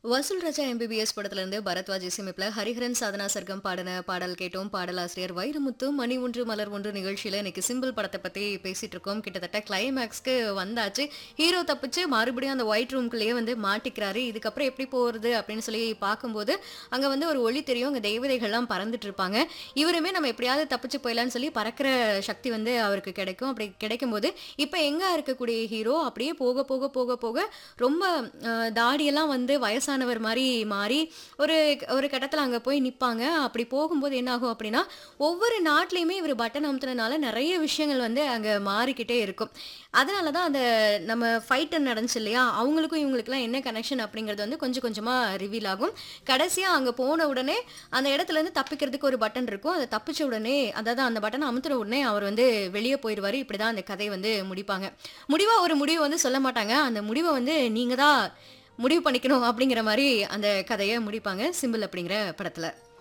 வசூல் ராஜா எம்பிபிஎஸ் படத்துல இருந்து பரத்வாஜ் இசையமைப்புல ஹரிஹரன் சாதனா சர்க்கம் பாடின பாடல் கேட்டோம். பாடலாசிரியர் வைரமுத்து. மணி ஒன்று மலர் ஒன்று நிகழ்ச்சியில இன்னைக்கு சிம்பிள் படத்தை பத்தி பேசிட்டு இருக்கோம். கிட்டத்தட்ட கிளைமேக்ஸ்க்கு வந்தாச்சு. ஹீரோ தப்பிச்சு மறுபடியும் அந்த ஒயிட் ரூம்குள்ளேயே மாட்டிக்கிறாரு. இதுக்கப்புறம் எப்படி போறது அப்படின்னு சொல்லி பார்க்கும்போது அங்க ஒரு ஒளி தெரியும். அங்க தேவதைகள்லாம் பறந்துட்டு இருப்பாங்க. இவருமே நம்ம எப்படியாவது தப்பிச்சு போயிடலாம்னு சொல்லி பறக்கிற சக்தி அவருக்கு கிடைக்கும். அப்படி கிடைக்கும்போது இப்ப எங்க இருக்கக்கூடிய ஹீரோ அப்படியே போக போக போக போக ரொம்ப தாடியெல்லாம் வயசானவர் மாரி மாறி ஒரு ஒரு கட்டத்துல அங்க போய் நிப்பாங்க. அப்படி போகும்போது என்ன ஆகும் அப்படின்னா, ஒவ்வொரு நாட்டிலயுமே இவரு பட்டன் அமுத்துனனால நெறைய விஷயங்கள் அங்க மாறிக்கிட்டே இருக்கும். அதனால தான் அந்த நம்ம ஃபைட் நடந்துச்சு இல்லையா? அவங்களுக்கும் இவங்களுக்குலாம் என்ன கனெக்ஷன் அப்படிங்கிறது கொஞ்சம் கொஞ்சமா ரிவீல் ஆகும். கடைசியா அங்க போன உடனே அந்த இடத்துலருந்து தப்பிக்கிறதுக்கு ஒரு பட்டன் இருக்கும். அத தப்பிச்ச உடனே அதாவது அந்த பட்டன அமுத்துன உடனே அவர் வெளிய போயிருவாரு. இப்படிதான் அந்த கதை முடிப்பாங்க. முடிவா ஒரு முடிவு சொல்ல மாட்டாங்க. அந்த முடிவ நீங்க தான் முடிவு பண்ணிக்கணும் அப்படிங்கிற மாரி அந்த கதைய முடிப்பாங்க. சிம்பிள் அப்படிங்கிற படத்துல.